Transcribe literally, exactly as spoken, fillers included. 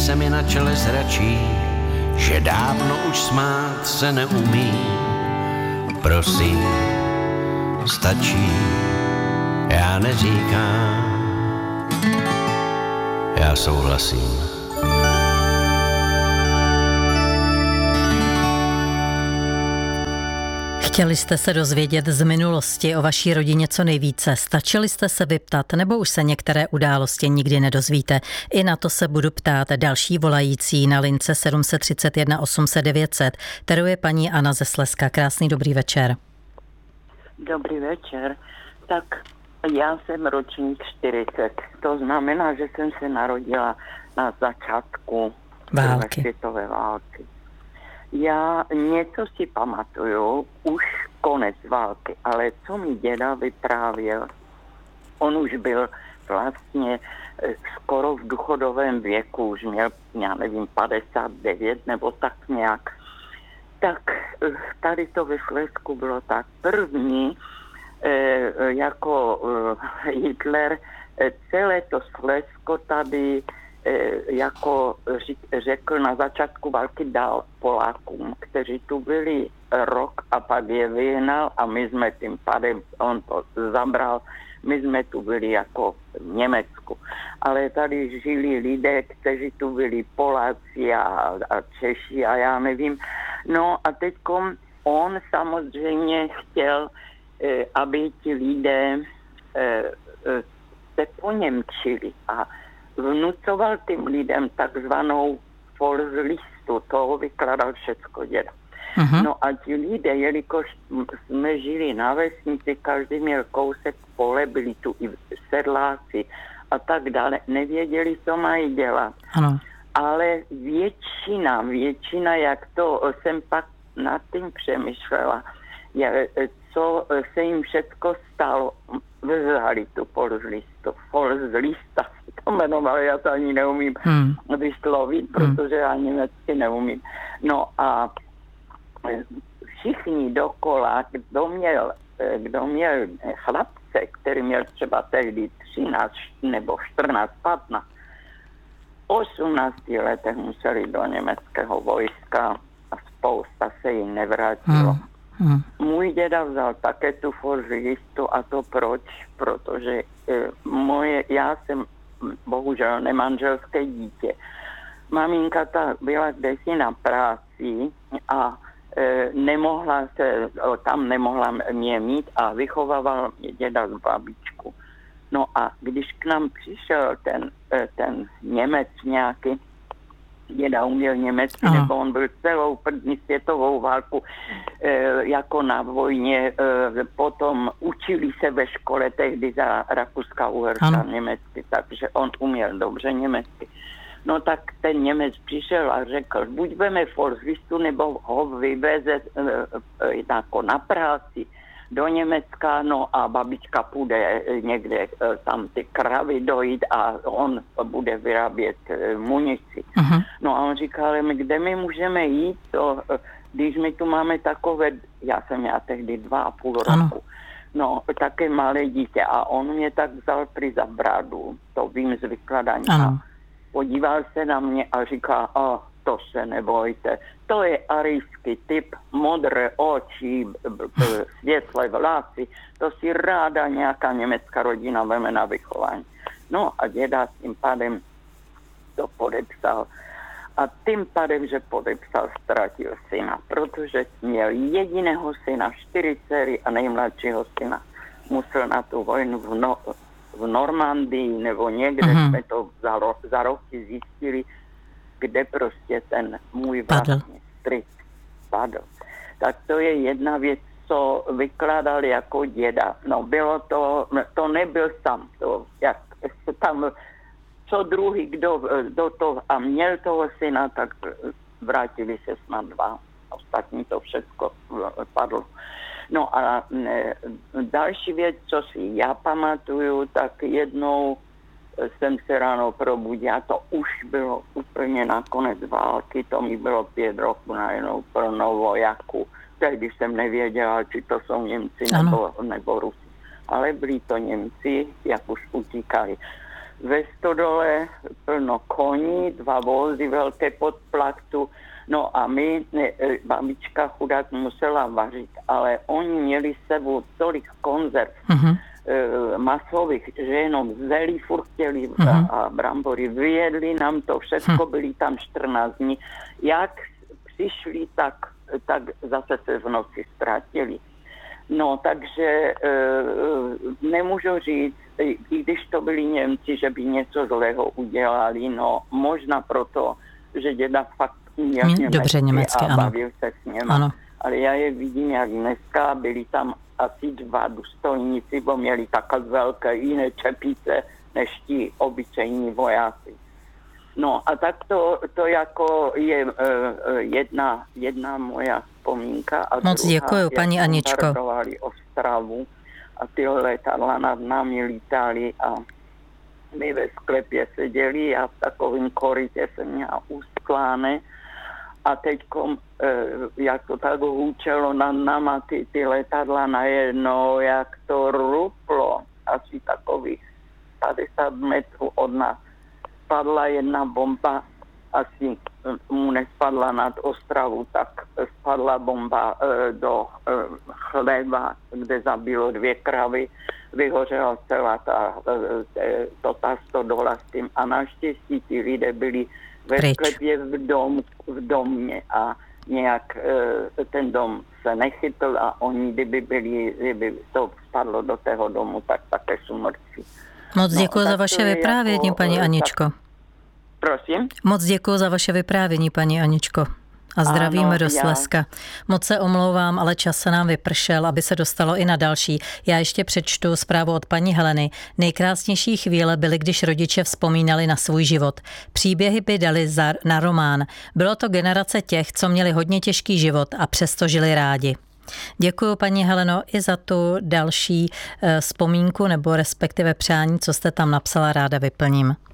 se mi na čele zračí, že dávno už smát se neumí. Prosím, stačí, já neříkám, já souhlasím. Chtěli jste se dozvědět z minulosti o vaší rodině co nejvíce? Stačili jste se vyptat, nebo už se některé události nikdy nedozvíte? I na to se budu ptát další volající na lince sedm set třicet jedna osm set devět set, kterou je paní Anna ze Slezska. Krásný dobrý večer. Dobrý večer. Tak já jsem ročník čtyřicet. To znamená, že jsem se narodila na začátku války. světové války. Já něco si pamatuju, už konec války, ale co mi děda vyprávěl, on už byl vlastně skoro v důchodovém věku, už měl, já nevím, padesát devět nebo tak nějak. Tak tady to ve Slezsku bylo tak. První, jako Hitler, celé to Slezsko tady jako řekl na začátku války dal Polákům, kteří tu byli rok a pak je vyhnal a my jsme tím pádem, on to zabral, my jsme tu byli jako v Německu. Ale tady žili lidé, kteří tu byli Poláci a, a Češi a já nevím. No a teďkom on samozřejmě chtěl, aby ti lidé se poněmčili a vnucoval tím lidem takzvanou volkslistu, to vykládal všecko děda. Uh-huh. No a ti lidé, jelikož jsme žili na vesnici, každý měl kousek pole, byli tu i sedláci a tak dále, nevěděli, co mají dělat. Ano. Ale většina, většina, jak to jsem pak nad tím přemýšlela, je, co se jim všecko stalo, vzali tu volkslistu, volkslista to jmenoval, já to ani neumím hmm. vyslovit, protože já německy neumím. No a všichni dokola, kdo měl, kdo měl chlapce, který měl třeba tehdy třináct nebo čtrnáct, patnáct, osmnácti letech museli do německého vojska a spousta se jim nevrátilo. Hmm. Hmm. Můj děda vzal také tu volkslistu a to proč? Protože e, moje, já jsem bohužel nemanželské dítě. Maminka ta byla kdesi na práci a e, nemohla se, tam nemohla mě mít a vychovával mě děda z babičku. No a když k nám přišel ten, ten Němec nějaký, děda uměl německy, Aha. nebo on byl celou první světovou válku e, jako na vojně, e, potom učili se ve škole tehdy za Rakuska Uherska německy, takže on uměl dobře německy. No tak ten Němec přišel a řekl, buď veme volkslistu, nebo ho vyveze e, e, jako na práci do Německa, no a babička půjde někde tam ty kravy dojít a on bude vyrábět munici. Uh-huh. No a on říkal, ale my, kde my můžeme jít, to, když my tu máme takové, já jsem měla tehdy dva a půl roku, uh-huh. no také malé dítě a on mě tak vzal při za brádu, to vím z vykladání. Uh-huh. Podíval se na mě a říkal, a to se nebojte, to je arijský typ, modré oči, světlé vlasy, to si ráda nějaká německá rodina veme na vychování. No a děda tím pádem to podepsal. A tím pádem, že podepsal, ztratil syna, protože měl jediného syna, čtyři dcery a nejmladšího syna. Musel na tu vojnu v, no, v Normandii nebo někde, mm-hmm. jsme to za, ro, za roky zjistili, kde prostě ten můj vlastní strýc padl. Tak to je jedna věc, co vykládal jako děda. No bylo to, to nebyl sám, to, jak se tam, co druhý, kdo do toho a měl toho syna, tak vrátili se snad dva. Ostatní to všechno padlo. No a ne, další věc, co si já pamatuju, tak jednou jsem se ráno probudil a to už bylo úplně na konec války, to mi bylo pět roků najednou plnou vojáků. Tehdy jsem nevěděla, či to jsou Němci nebo, nebo Rusi. Ale byli to Němci, jak už utíkali. ve stodole plno koní, dva vozy velké pod plachtu. No a my, ne, babička chudák musela vařit, ale oni měli s sebou tolik konzerv uh-huh. e, masových, že jenom zelí furt chtěli uh-huh. a, a brambory. Vyjedli nám to všechno, uh-huh. byli tam čtrnáct dní. Jak přišli, tak, tak zase se v noci ztratili. No, takže e, nemůžu říct, i když to byli Němci, že by něco zlého udělali, no možná proto, že děda fakt měl německy, dobře německy, a bavil ano. se s něma. Ano. Ale já je vidím, jak dneska byli tam asi dva důstojníci, bo měli takové velké jiné čepice než ti obyčejní vojáci. No a tak to, to jako je uh, jedna, jedna moja vzpomínka. A moc druhá, děkuju, paní Aničko. Jak Ostravu a ty letadla nad námi lítali a my ve sklepě seděli a v takovém korytě jsem měla uskláne a teďkom, e, jak to tak hůčelo nad náma ty, ty letadla najednou, jak to ruplo, asi takových padesát metrů od nás. Spadla jedna bomba, asi mu nespadla nad Ostravu, tak spadla bomba e, do e, chleba, kde zabilo dvě kravy, vyhořela celá ta, e, to ta stodola s tím a naštěstí ti lidé byli ve sklepě v, dom, v domě a nějak e, ten dom se nechytl a oni, kdyby byli, kdyby to spadlo do tého domu, tak také jsou mrtví. Moc děkuji no, za vaše vyprávění, jako, paní Aničko. Tak, prosím? Moc děkuji za vaše vyprávění, paní Aničko. A zdravíme do Slezska. Moc se omlouvám, ale čas se nám vypršel, aby se dostalo i na další. Já ještě přečtu zprávu od paní Heleny. Nejkrásnější chvíle byly, když rodiče vzpomínali na svůj život. Příběhy by dali za, na román. Bylo to generace těch, co měli hodně těžký život a přesto žili rádi. Děkuji, paní Heleno, i za tu další vzpomínku nebo respektive přání, co jste tam napsala, ráda vyplním.